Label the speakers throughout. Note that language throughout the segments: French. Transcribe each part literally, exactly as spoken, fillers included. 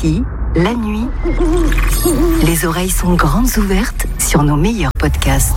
Speaker 1: Ici, la nuit, les oreilles sont grandes ouvertes sur nos meilleurs podcasts.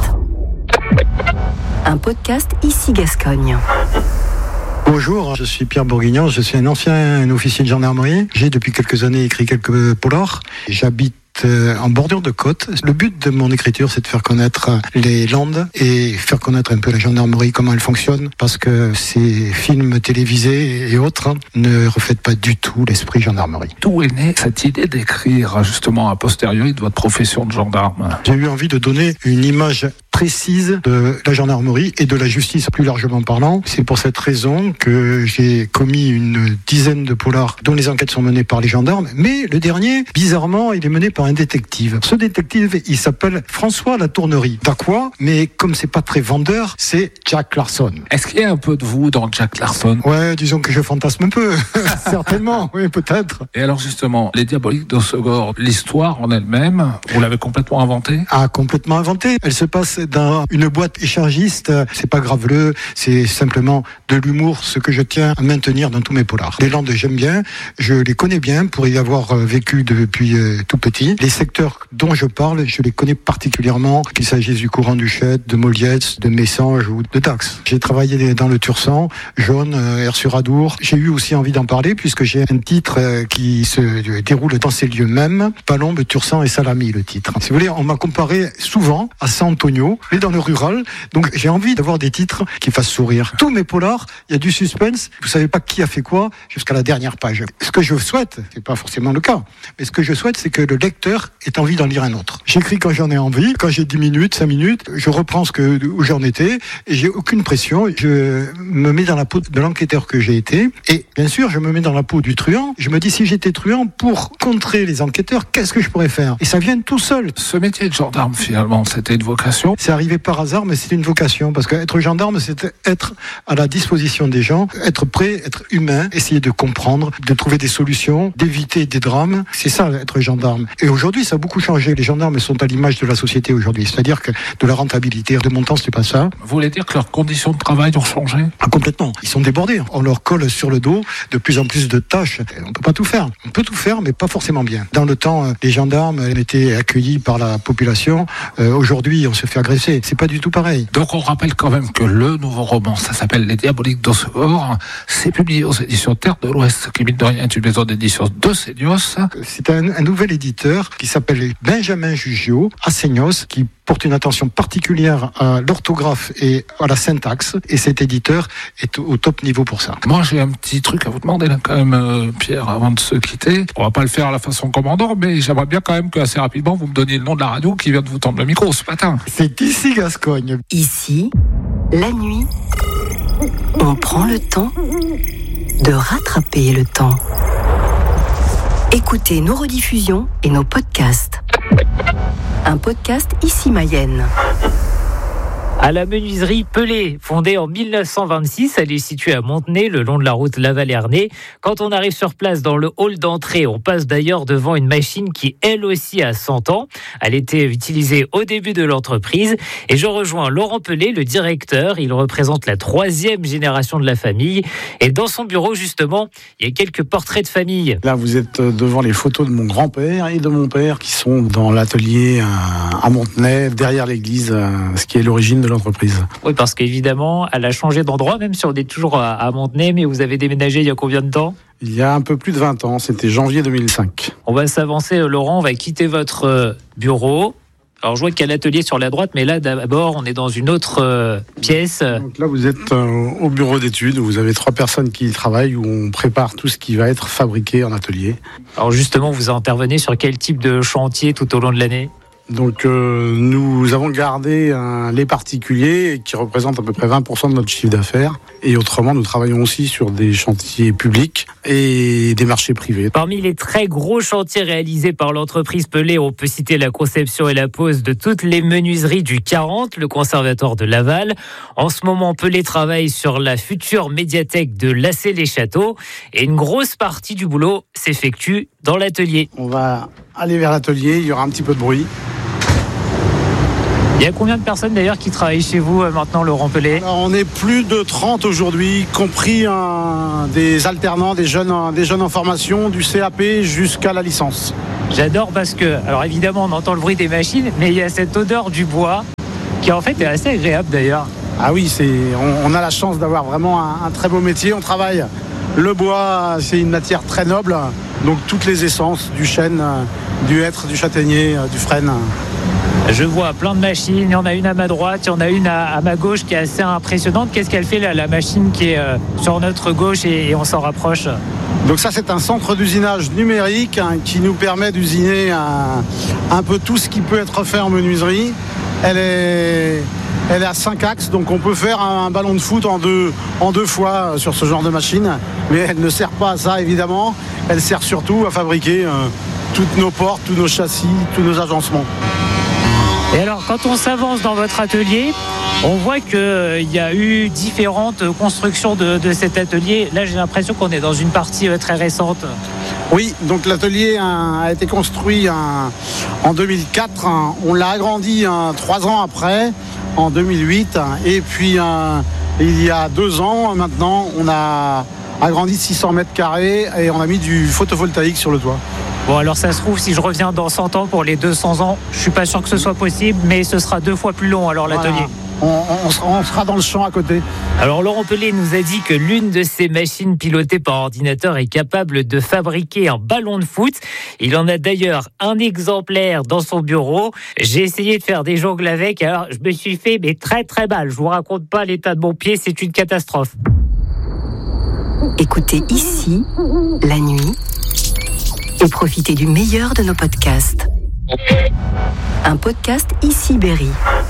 Speaker 1: Un podcast Ici Gascogne.
Speaker 2: Bonjour, je suis Pierre Bourguignon, je suis un ancien officier de gendarmerie. J'ai depuis quelques années écrit quelques polars. J'habite en bordure de côte. Le but de mon écriture, c'est de faire connaître les Landes et faire connaître un peu la gendarmerie, comment elle fonctionne, parce que ces films télévisés et autres ne reflètent pas du tout l'esprit gendarmerie.
Speaker 3: D'où est née cette idée d'écrire justement a posteriori de votre profession de gendarme ?
Speaker 2: J'ai eu envie de donner une image précise de la gendarmerie et de la justice plus largement parlant. C'est pour cette raison que j'ai commis une dizaine de polars dont les enquêtes sont menées par les gendarmes, mais le dernier, bizarrement, il est mené par un détective. Ce détective, il s'appelle François Latournerie. D'aquois, mais comme c'est pas très vendeur, c'est Jack Larson.
Speaker 3: Est-ce qu'il y a un peu de vous dans Jack Larson ?
Speaker 2: Ouais, disons que je fantasme un peu. Certainement, oui, peut-être.
Speaker 3: Et alors justement, Les Diaboliques d'Hossegor, l'histoire en elle-même, vous l'avez complètement inventée ?
Speaker 2: Ah, complètement inventée. Elle se passe dans une boîte échangiste. C'est pas graveleux, c'est simplement de l'humour, ce que je tiens à maintenir dans tous mes polars. Les Landes, j'aime bien, je les connais bien pour y avoir vécu depuis euh, tout petit. Les secteurs dont je parle, je les connais particulièrement, qu'il s'agisse du courant du Chet, de Molietz, de Messanges ou de Dax. J'ai travaillé dans le Tursan, Jaune, Aire-sur-Adour. J'ai eu aussi envie d'en parler puisque j'ai un titre euh, qui se déroule dans ces lieux mêmes. Palombe, Tursan et Salami, le titre. Si vous voulez, on m'a comparé souvent à San Antonio, mais dans le rural, donc j'ai envie d'avoir des titres qui fassent sourire. Tous mes polars, il y a du suspense, vous savez pas qui a fait quoi jusqu'à la dernière page. Ce que je souhaite, c'est pas forcément le cas, mais ce que je souhaite, c'est que le lecteur ait envie d'en lire un autre. J'écris quand j'en ai envie, quand j'ai dix minutes, cinq minutes, je reprends ce que, où j'en étais, et j'ai aucune pression, je me mets dans la peau de l'enquêteur que j'ai été, et bien sûr, je me mets dans la peau du truand, je me dis si j'étais truand, pour contrer les enquêteurs, qu'est-ce que je pourrais faire ? Et ça vient tout seul.
Speaker 3: Ce métier de gendarme, finalement, c'était une vocation ?
Speaker 2: C'est arrivé par hasard, mais c'est une vocation. Parce qu'être gendarme, c'est être à la disposition des gens, être prêt, être humain, essayer de comprendre, de trouver des solutions, d'éviter des drames. C'est ça, être gendarme. Et aujourd'hui, ça a beaucoup changé. Les gendarmes sont à l'image de la société aujourd'hui. C'est-à-dire que de la rentabilité, de mon temps, c'était pas ça.
Speaker 3: Vous voulez dire que leurs conditions de travail ont changé ?
Speaker 2: Ah, complètement. Ils sont débordés. On leur colle sur le dos de plus en plus de tâches. On peut pas tout faire. On peut tout faire, mais pas forcément bien. Dans le temps, les gendarmes étaient accueillis par la population. Euh, aujourd'hui, on se fait agresser. C'est pas du tout pareil.
Speaker 3: Donc on rappelle quand même que le nouveau roman, ça s'appelle Les Diaboliques d'Hossegor, c'est publié aux éditions Terre de l'Ouest, qui mine de rien est une maison d'édition de Seignos.
Speaker 2: C'est un, un nouvel éditeur qui s'appelle Benjamin Jugio, à Seignos, qui porte une attention particulière à l'orthographe et à la syntaxe, et cet éditeur est au top niveau pour ça.
Speaker 3: Moi j'ai un petit truc à vous demander là quand même, euh, Pierre, avant de se quitter. On va pas le faire à la façon commandant, mais j'aimerais bien quand même que assez rapidement vous me donniez le nom de la radio qui vient de vous tendre le micro ce matin.
Speaker 2: C'est Ici Gascogne.
Speaker 1: Ici, la nuit, on prend le temps de rattraper le temps. Écoutez nos rediffusions et nos podcasts. Un podcast Ici Mayenne.
Speaker 4: À la menuiserie Pelé, fondée en mille neuf cent vingt-six, elle est située à Montenay, le long de la route Laval-Ernée. Quand on arrive sur place dans le hall d'entrée, on passe d'ailleurs devant une machine qui, elle aussi, a cent ans. Elle était utilisée au début de l'entreprise. Et je rejoins Laurent Pelé, le directeur. Il représente la troisième génération de la famille. Et dans son bureau, justement, il y a quelques portraits de famille.
Speaker 5: Là, vous êtes devant les photos de mon grand-père et de mon père qui sont dans l'atelier à Montenay, derrière l'église, ce qui est l'origine de l'entreprise.
Speaker 4: Oui, parce qu'évidemment, elle a changé d'endroit, même si on est toujours à, à Montenay, mais vous avez déménagé il y a combien de temps ?
Speaker 5: Il y a un peu plus de vingt ans, c'était janvier deux mille cinq.
Speaker 4: On va s'avancer, Laurent, on va quitter votre bureau. Alors, je vois qu'il y a l'atelier sur la droite, mais là, d'abord, on est dans une autre euh, pièce.
Speaker 5: Donc là, vous êtes euh, au bureau d'études, vous avez trois personnes qui y travaillent, où on prépare tout ce qui va être fabriqué en atelier.
Speaker 4: Alors justement, vous intervenez sur quel type de chantier tout au long de l'année ?
Speaker 5: Donc euh, nous avons gardé un lait particulier qui représente à peu près vingt pour cent de notre chiffre d'affaires. Et autrement, nous travaillons aussi sur des chantiers publics et des marchés privés.
Speaker 4: Parmi les très gros chantiers réalisés par l'entreprise Pelé, on peut citer la conception et la pose de toutes les menuiseries du quarante, le conservatoire de Laval. En ce moment, Pelé travaille sur la future médiathèque de Lassay-les-Châteaux. Et une grosse partie du boulot s'effectue dans l'atelier.
Speaker 5: On va aller vers l'atelier, il y aura un petit peu de bruit.
Speaker 4: Il y a combien de personnes d'ailleurs qui travaillent chez vous euh, maintenant, Laurent Pelé ?
Speaker 5: Alors, on est plus de trente aujourd'hui, compris un, des alternants, des jeunes, des jeunes en formation, du C A P jusqu'à la licence.
Speaker 4: J'adore parce que, alors évidemment on entend le bruit des machines, mais il y a cette odeur du bois qui en fait est assez agréable d'ailleurs.
Speaker 5: Ah oui, c'est, on, on a la chance d'avoir vraiment un, un très beau métier. On travaille le bois, c'est une matière très noble, donc toutes les essences du chêne, du hêtre, du châtaignier, du frêne.
Speaker 4: Je vois plein de machines, il y en a une à ma droite, il y en a une à, à ma gauche qui est assez impressionnante. Qu'est-ce qu'elle fait là, la machine qui est euh, sur notre gauche et, et on s'en rapproche ?
Speaker 5: Donc ça, c'est un centre d'usinage numérique hein, qui nous permet d'usiner un, un peu tout ce qui peut être fait en menuiserie. Elle est, elle est à cinq axes, donc on peut faire un, un ballon de foot en deux, en deux fois sur ce genre de machine. Mais elle ne sert pas à ça, évidemment. Elle sert surtout à fabriquer euh, toutes nos portes, tous nos châssis, tous nos agencements.
Speaker 4: Et alors, quand on s'avance dans votre atelier, on voit qu'il euh, y a eu différentes constructions de, de cet atelier. Là, j'ai l'impression qu'on est dans une partie euh, très récente.
Speaker 5: Oui, donc l'atelier a, a été construit en, en deux mille quatre. Hein. On l'a agrandi hein, trois ans après, en deux mille huit. Hein. Et puis, hein, il y a deux ans, maintenant, on a agrandi de six cents mètres carrés et on a mis du photovoltaïque sur le toit.
Speaker 4: Bon, alors ça se trouve, si je reviens dans cent ans pour les deux cents ans, je suis pas sûr que ce soit possible, mais ce sera deux fois plus long alors l'atelier.
Speaker 5: Voilà. On, on, sera, on sera dans le champ à côté.
Speaker 4: Alors Laurent Pelé nous a dit que l'une de ces machines pilotées par ordinateur est capable de fabriquer un ballon de foot. Il en a d'ailleurs un exemplaire dans son bureau. J'ai essayé de faire des jongles avec, alors je me suis fait mais très très mal. Je vous raconte pas l'état de mon pied, c'est une catastrophe.
Speaker 1: Écoutez ici, la nuit, et profitez du meilleur de nos podcasts. Un podcast Ici Berry.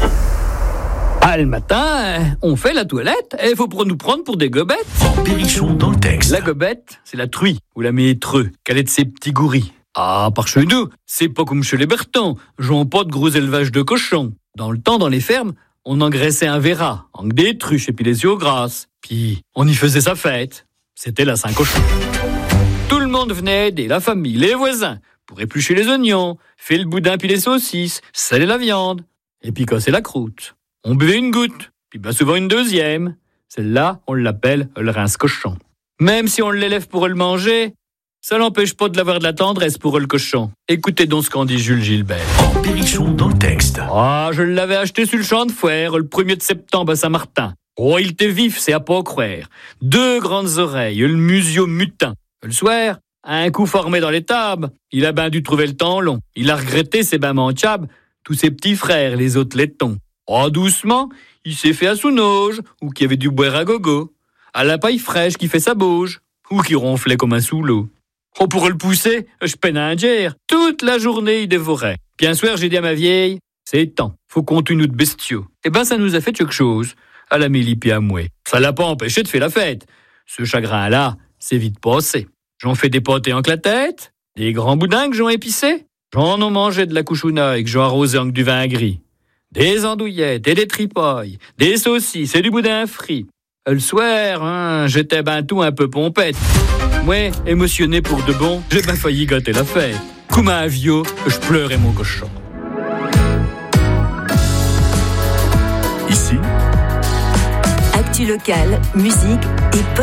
Speaker 6: Ah, le matin, on fait la toilette et il faut nous prendre pour des gobettes.
Speaker 7: Berrichon dans le texte.
Speaker 6: La gobette, c'est la truie ou la métreux, qu'elle est de ses petits gouris. Ah, par chez nous, c'est pas comme chez les Bertans, j'en pas de gros élevage de cochons. Dans le temps, dans les fermes, on engraissait un verra, avec des truches et puis les yeux grasses. Puis, on y faisait sa fête. C'était la Saint-Cochon. Tout le monde venait aider, la famille, les voisins, pour éplucher les oignons, faire le boudin puis les saucisses, saler la viande, et puis casser la croûte. On buvait une goutte, puis bien souvent une deuxième. Celle-là, on l'appelle le rince-cochon. Même si on l'élève pour le manger, ça n'empêche pas de l'avoir de la tendresse pour le cochon. Écoutez donc ce qu'en dit Jules Gilbert.
Speaker 7: Berrichon dans le texte.
Speaker 6: Ah, je l'avais acheté sur le champ de foire le premier de septembre à Saint-Martin. Oh, il était vif, c'est à pas croire. Deux grandes oreilles, le musio mutin. Le soir, un coup formé dans les tables, il a ben dû trouver le temps long. Il a regretté ses ben manchables, tous ses petits frères, les autres laitons. Oh, doucement, il s'est fait à sous-noge, ou qui avait dû boire à gogo, à la paille fraîche qui fait sa bauge, ou qui ronflait comme un sous-l'eau. Oh, pour le pousser, je peine à ingère. Toute la journée, il dévorait. Puis un soir, j'ai dit à ma vieille, c'est temps, faut qu'on tue nous de bestiaux. Eh ben, ça nous a fait quelque chose, à la Mélie puis à Mouais. Ça l'a pas empêché de faire la fête. Ce chagrin-là, c'est vite passé. J'en fais des pâtés en la tête, des grands boudins que j'en épicé. J'en ai mangé de la couchouna et que j'en arrosé avec du vin gris. Des andouillettes et des tripailles, des saucisses et du boudin frit. Le soir, hein, j'étais ben tout un peu pompette. Moi, émotionné pour de bon, j'ai ben failli gâter la fête. Comme un vieux, je pleurais mon cochon.
Speaker 7: Ici,
Speaker 1: Actu locale, musique et podcast.